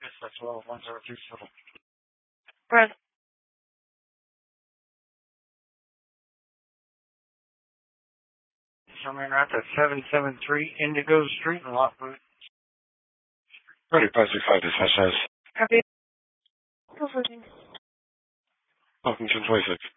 That's 102. Press. Somewhere out at 773 Indigo Street in Lockwood. Ready, 565 dispatch says. Copy. Welcome to 26.